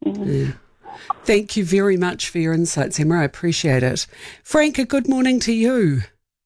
Yeah. Thank you very much for your insights, Emma. I appreciate it. Frank, a good morning to you.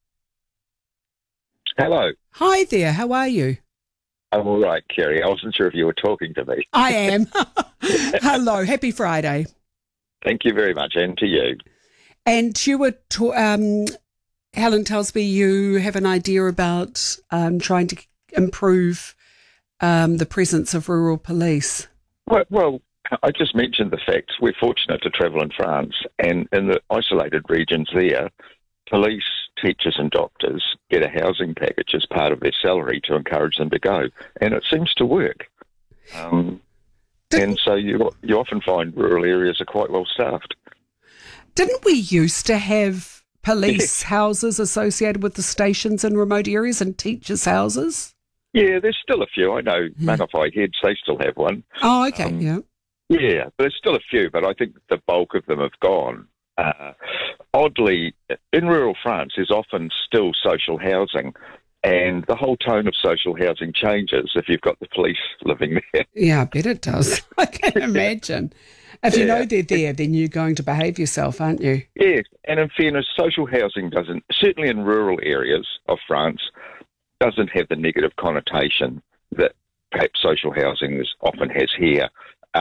Hello. Hi there. How are you? I'm all right, Kerry. I wasn't sure if you were talking to me. I am. Hello. Happy Friday. Thank you very much, and to you. And you were, Helen tells me you have an idea about trying to improve the presence of rural police. Well, I just mentioned the fact we're fortunate to travel in France, and in the isolated regions there, police, teachers and doctors get a housing package as part of their salary to encourage them to go, and it seems to work. And so you often find rural areas are quite well staffed. Didn't we used to have police houses associated with the stations in remote areas and teachers' houses? Yeah, there's still a few. I know Manawai Heads, they still have one. Oh, okay, yeah. Yeah, but there's still a few, but I think the bulk of them have gone. Oddly, in rural France, there's often still social housing, and the whole tone of social housing changes if you've got the police living there. Yeah, I bet it does. I can imagine. If you know they're there, then you're going to behave yourself, aren't you? Yes, and in fairness, social housing doesn't, certainly in rural areas of France, doesn't have the negative connotation that perhaps social housing often has here.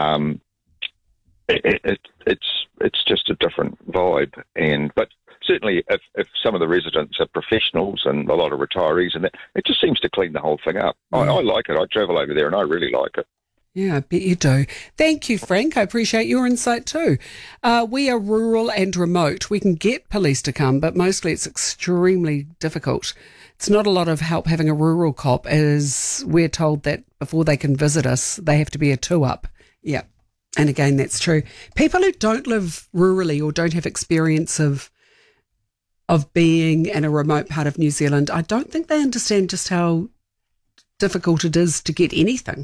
It's just a different vibe, but certainly if some of the residents are professionals and a lot of retirees, and it just seems to clean the whole thing up. I like it. I travel over there and I really like it. Yeah, I bet you do. Thank you, Frank. I appreciate your insight too. We are rural and remote. We can get police to come, but mostly it's extremely difficult. It's not a lot of help having a rural cop, as we're told that before they can visit us, they have to be a two-up. Yeah. And again, that's true. People who don't live rurally or don't have experience of being in a remote part of New Zealand, I don't think they understand just how difficult it is to get anything.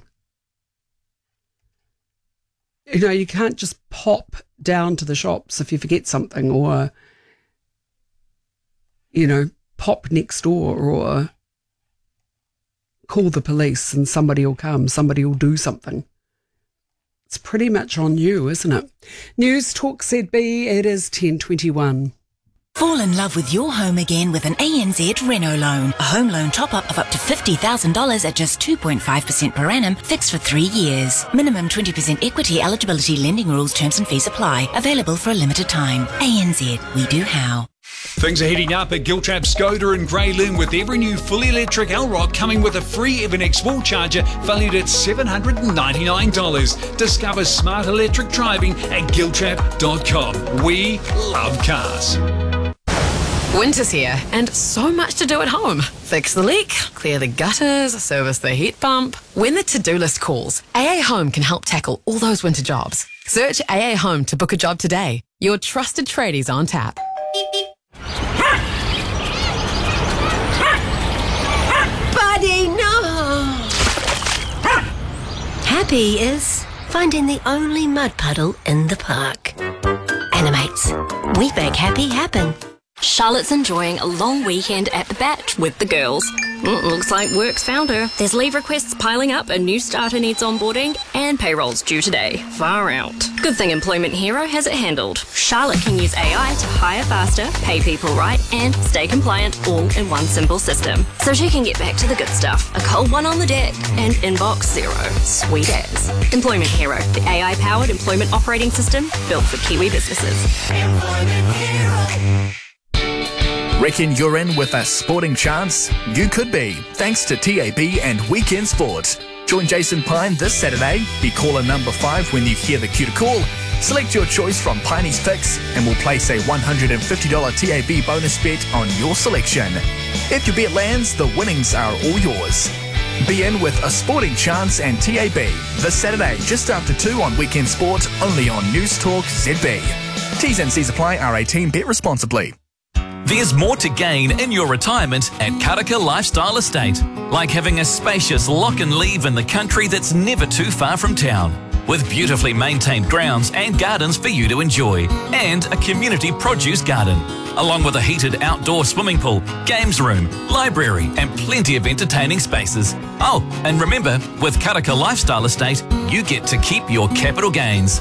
You know, you can't just pop down to the shops if you forget something, or, you know, pop next door or call the police and somebody will come, somebody will do something. It's pretty much on you, isn't it? News Talk ZB, it is 10:21. Fall in love with your home again with an ANZ Reno loan. A home loan top-up of up to $50,000 at just 2.5% per annum, fixed for 3 years. Minimum 20% equity eligibility, lending rules, terms and fees apply. Available for a limited time. ANZ, we do how. Things are heating up at Giltrap Skoda in Grey Lynn with every new fully electric L-Rock coming with a free Evernex wall charger valued at $799. Discover smart electric driving at giltrap.com. We love cars. Winter's here and so much to do at home. Fix the leak, clear the gutters, service the heat pump. When the to-do list calls, AA Home can help tackle all those winter jobs. Search AA Home to book a job today. Your trusted tradies on tap. Buddy, no! Happy is finding the only mud puddle in the park. Animates. We make happy happen. Charlotte's enjoying a long weekend at the Batch with the girls. Looks like work's found her. There's leave requests piling up, a new starter needs onboarding, and payroll's due today. Far out. Good thing Employment Hero has it handled. Charlotte can use AI to hire faster, pay people right, and stay compliant all in one simple system. So she can get back to the good stuff. A cold one on the deck and inbox zero. Sweet as. Employment Hero, the AI-powered employment operating system built for Kiwi businesses. Employment Hero. Reckon you're in with a sporting chance? You could be, thanks to TAB and Weekend Sport. Join Jason Pine this Saturday. Be caller number 5 when you hear the cue to call. Select your choice from Piney's picks and we'll place a $150 TAB bonus bet on your selection. If your bet lands, the winnings are all yours. Be in with a sporting chance and TAB this Saturday just after 2 on Weekend Sport, only on News Talk ZB. T's and C's apply. R18. Bet responsibly. There's more to gain in your retirement at Karaka Lifestyle Estate, like having a spacious lock and leave in the country that's never too far from town, with beautifully maintained grounds and gardens for you to enjoy, and a community produce garden, along with a heated outdoor swimming pool, games room, library and plenty of entertaining spaces. Oh, and remember, with Karaka Lifestyle Estate, you get to keep your capital gains.